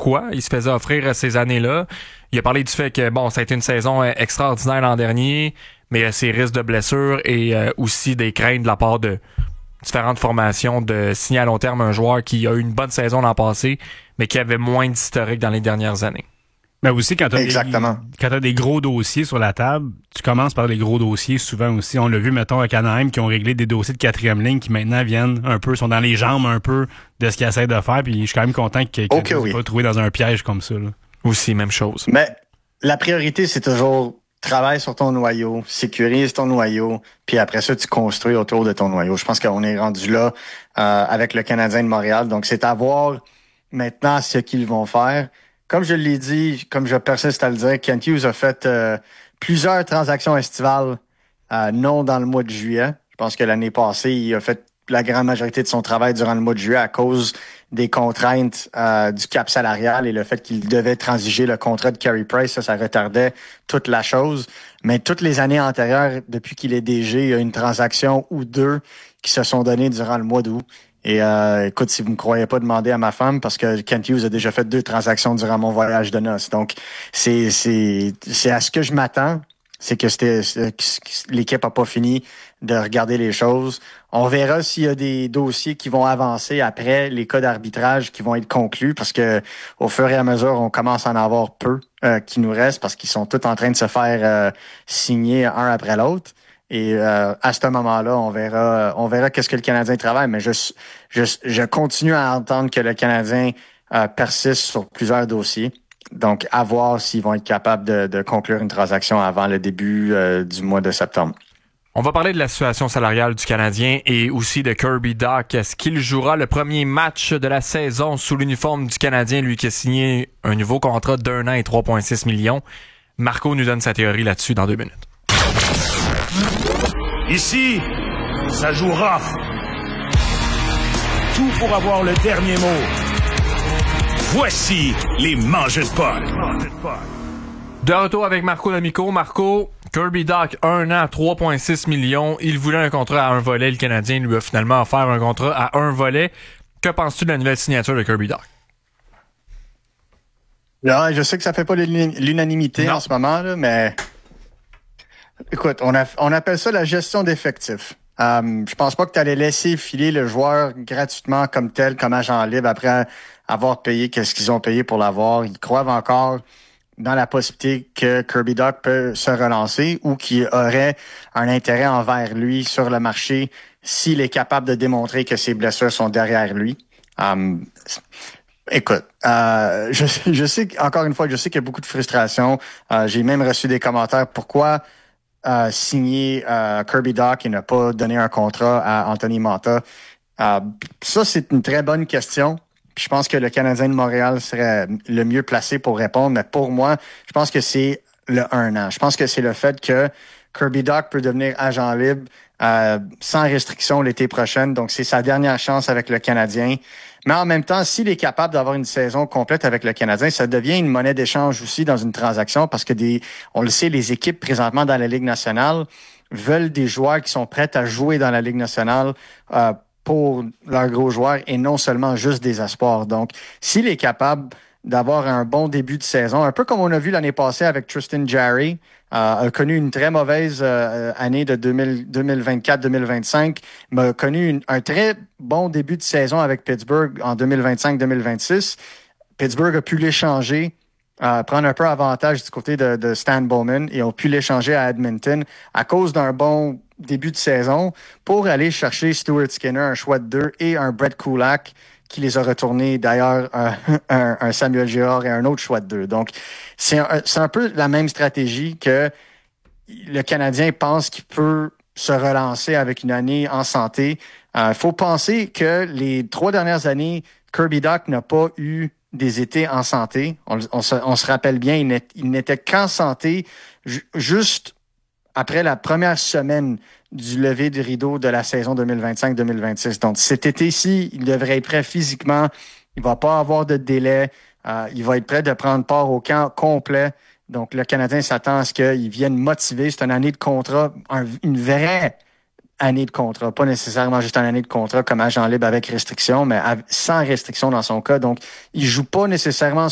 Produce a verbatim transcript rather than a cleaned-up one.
pourquoi il se faisait offrir ces années-là. Il a parlé du fait que, bon, ça a été une saison extraordinaire l'an dernier, mais il y a ses risques de blessures et euh, aussi des craintes de la part de différentes formations de signer à long terme un joueur qui a eu une bonne saison l'an passé, mais qui avait moins d'historique dans les dernières années. Mais aussi, quand tu as des gros dossiers sur la table, tu commences par les gros dossiers souvent aussi. On l'a vu, mettons, à Anaheim, qui ont réglé des dossiers de quatrième ligne qui maintenant viennent un peu, sont dans les jambes un peu de ce qu'ils essaient de faire. Puis je suis quand même content qu'ils ne okay, oui. pas trouvé dans un piège comme ça. Là. Aussi, même chose. Mais la priorité, c'est toujours travaille sur ton noyau, sécurise ton noyau, puis après ça, tu construis autour de ton noyau. Je pense qu'on est rendu là euh, avec le Canadien de Montréal. Donc, c'est à voir maintenant ce qu'ils vont faire. Comme je l'ai dit, comme je persiste à le dire, Kent Hughes a fait euh, plusieurs transactions estivales euh, non dans le mois de juillet. Je pense que l'année passée, il a fait la grande majorité de son travail durant le mois de juillet à cause des contraintes euh, du cap salarial et le fait qu'il devait transiger le contrat de Carey Price. Ça, ça retardait toute la chose. Mais toutes les années antérieures, depuis qu'il est D G, il y a une transaction ou deux qui se sont données durant le mois d'août. Et euh, écoute, si vous me croyez pas, demandez à ma femme parce que Kent Hughes a déjà fait deux transactions durant mon voyage de noces. Donc, c'est c'est c'est à ce que je m'attends. C'est que c'était l'équipe a pas fini de regarder les choses. On verra s'il y a des dossiers qui vont avancer après les cas d'arbitrage qui vont être conclus parce que au fur et à mesure, on commence à en avoir peu euh, qui nous restent parce qu'ils sont tous en train de se faire euh, signer un après l'autre. Et euh, à ce moment-là, on verra, on verra qu'est-ce que le Canadien travaille. Mais je, je, je continue à entendre que le Canadien euh, persiste sur plusieurs dossiers. Donc, à voir s'ils vont être capables de, de conclure une transaction avant le début euh, du mois de septembre. On va parler de la situation salariale du Canadien et aussi de Kirby Dach. Est-ce qu'il jouera le premier match de la saison sous l'uniforme du Canadien, lui qui a signé un nouveau contrat d'un an et trois virgule six millions? Marco nous donne sa théorie là-dessus dans deux minutes. Ici, ça joue rough. Tout pour avoir le dernier mot. Voici les mangeurs de pot. De retour avec Marco D'Amico. Marco, Kirby Dach, un an, trois virgule six millions. Il voulait un contrat à un volet. Le Canadien lui a finalement offert un contrat à un volet. Que penses-tu de la nouvelle signature de Kirby Dach? Là, je sais que ça fait pas l'unanimité non. en ce moment, là, mais écoute, on, a, on appelle ça la gestion d'effectifs. Um, je pense pas que tu allais laisser filer le joueur gratuitement comme tel, comme agent libre, après avoir payé qu'est-ce qu'ils ont payé pour l'avoir. Ils croient encore dans la possibilité que Kirby Dach peut se relancer ou qu'il aurait un intérêt envers lui sur le marché s'il est capable de démontrer que ses blessures sont derrière lui. Um, Écoute, euh, je, je sais encore une fois, je sais qu'il y a beaucoup de frustration. Euh, j'ai même reçu des commentaires. Pourquoi euh, signer euh, Kirby Dach et ne pas donner un contrat à Anthony Mantha? Euh, ça, c'est une très bonne question. Puis je pense que le Canadien de Montréal serait le mieux placé pour répondre. Mais pour moi, je pense que c'est le un an. Je pense que c'est le fait que Kirby Dach peut devenir agent libre euh, sans restriction l'été prochain. Donc, c'est sa dernière chance avec le Canadien. Mais en même temps, s'il est capable d'avoir une saison complète avec le Canadien, ça devient une monnaie d'échange aussi dans une transaction parce que des, on le sait, les équipes présentement dans la Ligue nationale veulent des joueurs qui sont prêts à jouer dans la Ligue nationale euh, pour leurs gros joueurs et non seulement juste des espoirs. Donc, s'il est capable d'avoir un bon début de saison, un peu comme on a vu l'année passée avec Tristan Jarry, euh, a connu une très mauvaise euh, année de deux mille, deux mille vingt-quatre deux mille vingt-cinq, mais a connu une, un très bon début de saison avec Pittsburgh en deux mille vingt-cinq deux mille vingt-six. Pittsburgh a pu l'échanger, euh, prendre un peu avantage du côté de, de Stan Bowman et ont pu l'échanger à Edmonton à cause d'un bon début de saison pour aller chercher Stuart Skinner, un choix de deux, et un Brett Kulak qui les a retournés, d'ailleurs, un, un, un Samuel Girard et un autre choix de deux. Donc, c'est un, c'est un peu la même stratégie que le Canadien pense qu'il peut se relancer avec une année en santé. Il euh, faut penser que les trois dernières années, Kirby Dach n'a pas eu des étés en santé. On, on, se, on se rappelle bien, il, n'est, il n'était qu'en santé ju- juste après la première semaine du lever du rideau de la saison deux mille vingt-cinq deux mille vingt-six. Donc, cet été-ci, il devrait être prêt physiquement. Il va pas avoir de délai. Euh, il va être prêt de prendre part au camp complet. Donc, le Canadien s'attend à ce qu'il vienne motiver. C'est une année de contrat, un, une vraie année de contrat. Pas nécessairement juste une année de contrat comme agent libre avec restriction, mais sans restriction dans son cas. Donc, il joue pas nécessairement